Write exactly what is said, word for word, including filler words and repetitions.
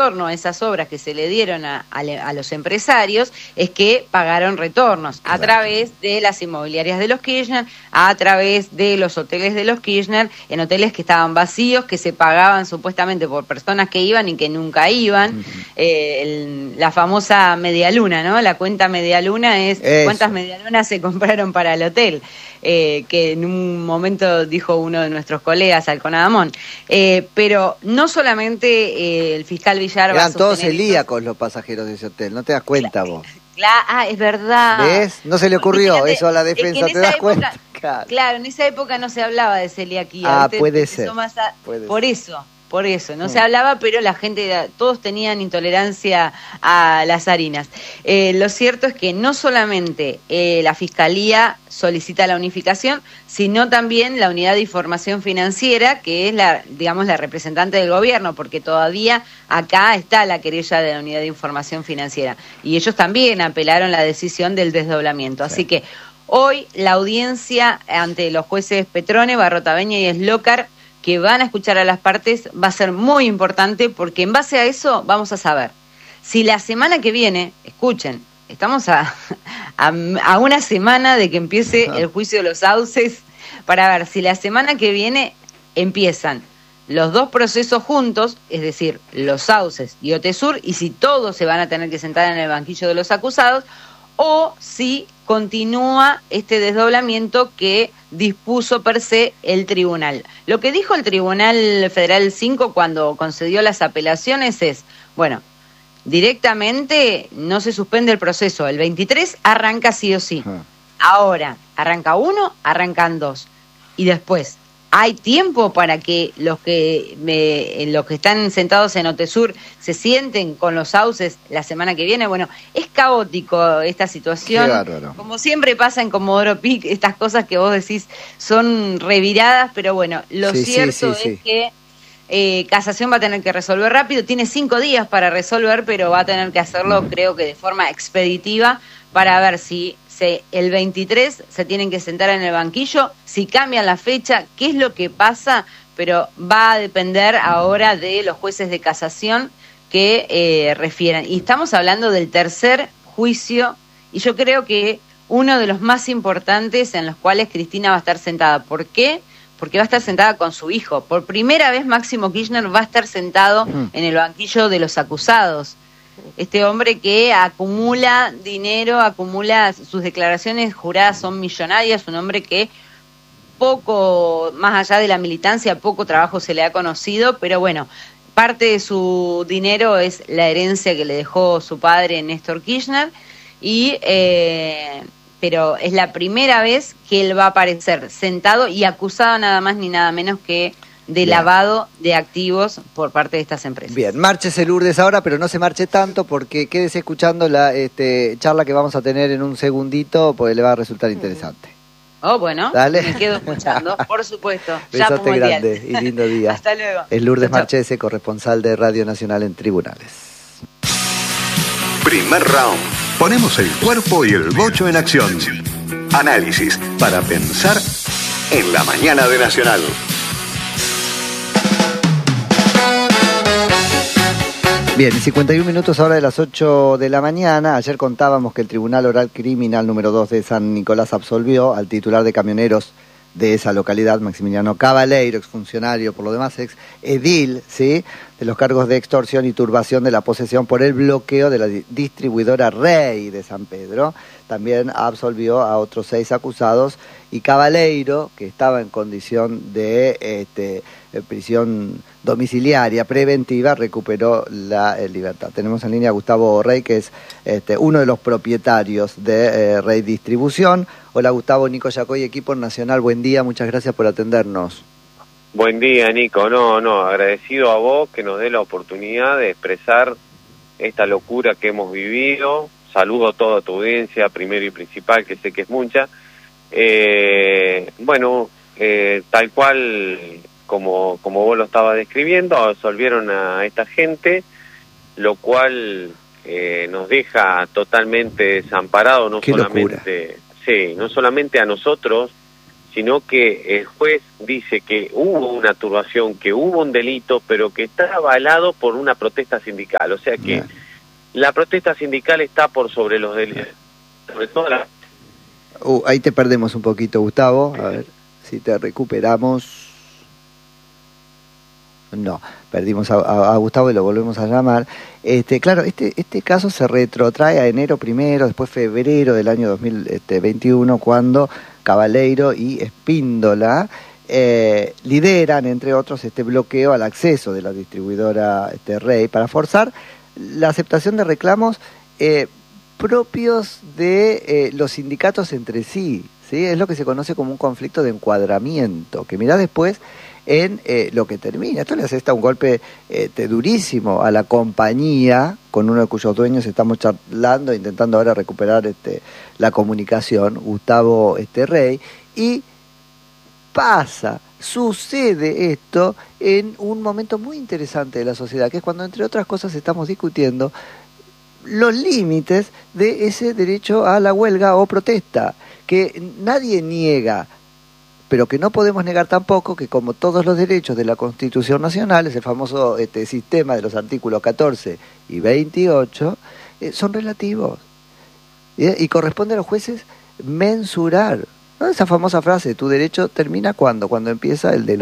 retorno a esas obras que se le dieron a, a, a los empresarios es que pagaron retornos a través de las inmobiliarias de los Kirchner, a través de los hoteles de los Kirchner, en hoteles que estaban vacíos, que se pagaban supuestamente por personas que iban y que nunca iban. Uh-huh. eh, el, la famosa medialuna, ¿no? La cuenta medialuna es Eso. cuántas medialunas se compraron para el hotel. Eh, que en un momento dijo uno de nuestros colegas, Alconadamón. Eh, pero no solamente eh, el fiscal Villar Eran todos celíacos los pasajeros de ese hotel, ¿no te das cuenta vos? Claro, ah, es verdad. ¿Ves? No se le ocurrió fíjate, eso a la defensa, ¿te das época, cuenta? Claro. claro, en esa época no se hablaba de celiaquía. Ah, puede ser. Más a, puede por ser. eso. Por eso, no mm. se hablaba, pero la gente, todos tenían intolerancia a las harinas. Eh, lo cierto es que no solamente eh, la Fiscalía solicita la unificación, sino también la Unidad de Información Financiera, que es la, digamos, la representante del gobierno, porque todavía acá está la querella de la Unidad de Información Financiera. Y ellos también apelaron la decisión del desdoblamiento. Sí. Así que hoy la audiencia ante los jueces Petrone, Barrotaveña y Eslocar, que van a escuchar a las partes, va a ser muy importante porque en base a eso vamos a saber si la semana que viene, escuchen, estamos a, a, a una semana de que empiece el juicio de los sauces, para ver si la semana que viene empiezan los dos procesos juntos, es decir, los sauces y Otesur, y si todos se van a tener que sentar en el banquillo de los acusados, o si continúa este desdoblamiento que dispuso per se el tribunal. Lo que dijo el Tribunal Federal cinco cuando concedió las apelaciones es, bueno, directamente no se suspende el proceso, el veintitrés arranca sí o sí. Uh-huh. Ahora, arranca uno, arrancan dos. Y después, ¿hay tiempo para que los que me, los que están sentados en Otesur se sienten con los sauces la semana que viene? Bueno, es caótico esta situación. Como siempre pasa en Comodoro Pi, estas cosas que vos decís son reviradas, pero bueno, lo sí, cierto sí, sí, es sí. que eh, Casación va a tener que resolver rápido. Tiene cinco días para resolver, pero va a tener que hacerlo, creo que de forma expeditiva, para ver si el veintitrés se tienen que sentar en el banquillo, si cambian la fecha, qué es lo que pasa, pero va a depender ahora de los jueces de casación que eh, refieran. Y estamos hablando del tercer juicio, y yo creo que uno de los más importantes en los cuales Cristina va a estar sentada. ¿Por qué? Porque va a estar sentada con su hijo. Por primera vez Máximo Kirchner va a estar sentado mm. en el banquillo de los acusados. Este hombre que acumula dinero, acumula, sus declaraciones juradas son millonarias, un hombre que poco, más allá de la militancia, poco trabajo se le ha conocido, pero bueno, parte de su dinero es la herencia que le dejó su padre Néstor Kirchner, y eh, pero es la primera vez que él va a aparecer sentado y acusado nada más ni nada menos que de Bien. lavado de activos por parte de estas empresas. Bien, márchese Lourdes ahora, pero no se marche tanto porque quédese escuchando la este, charla que vamos a tener en un segundito, porque le va a resultar interesante. Oh, bueno, Dale. Me quedo escuchando, por supuesto. Besote grande y lindo día. Hasta luego. Es Lourdes Marchese, corresponsal de Radio Nacional en Tribunales. Primer round. Ponemos el cuerpo y el bocho en acción. Análisis para pensar en la mañana de Nacional. Bien, cincuenta y un minutos ahora de las ocho de la mañana. Ayer contábamos que el Tribunal Oral Criminal número dos de San Nicolás absolvió al titular de camioneros de esa localidad, Maximiliano Cabaleiro, exfuncionario, por lo demás ex edil, ¿sí?, de los cargos de extorsión y turbación de la posesión por el bloqueo de la distribuidora Rey de San Pedro. También absolvió a otros seis acusados, y Cabaleiro, que estaba en condición de este, prisión domiciliaria preventiva, recuperó la eh, libertad. Tenemos en línea a Gustavo Rey, que es este, uno de los propietarios de eh, Rey Distribución. Hola Gustavo, Nico Yacoy, equipo nacional, buen día, muchas gracias por atendernos. Buen día, Nico. No, no, agradecido a vos que nos dé la oportunidad de expresar esta locura que hemos vivido. Saludo a toda tu audiencia, primero y principal, que sé que es mucha. Eh, bueno, eh, tal cual como, como vos lo estabas describiendo, absolvieron a esta gente, lo cual eh, nos deja totalmente desamparados, no Qué solamente, sí, no solamente a nosotros, sino que el juez dice que hubo una turbación, que hubo un delito, pero que está avalado por una protesta sindical. O sea que yeah. la protesta sindical está por sobre los delitos. Sobre todo la... uh, ahí te perdemos un poquito, Gustavo. A ver si te recuperamos. No, perdimos a, a, a Gustavo y lo volvemos a llamar. Este, claro, este este caso se retrotrae a enero primero, después febrero del año dos mil veintiuno, cuando Cabaleiro y Espíndola eh, lideran, entre otros, este bloqueo al acceso de la distribuidora este, Rey para forzar la aceptación de reclamos eh, propios de eh, los sindicatos entre sí, ¿sí? Es lo que se conoce como un conflicto de encuadramiento, que mirá después en eh, lo que termina. Esto le asesta un golpe este, durísimo a la compañía, con uno de cuyos dueños estamos charlando, intentando ahora recuperar este, la comunicación, Gustavo este, Rey, y pasa, sucede esto en un momento muy interesante de la sociedad, que es cuando, entre otras cosas, estamos discutiendo los límites de ese derecho a la huelga o protesta, que nadie niega, pero que no podemos negar tampoco que, como todos los derechos de la Constitución Nacional, ese famoso este, sistema de los artículos catorce y veintiocho, eh, son relativos. ¿eh? Y corresponde a los jueces mensurar, ¿no? Esa famosa frase, tu derecho termina cuando, cuando empieza el de los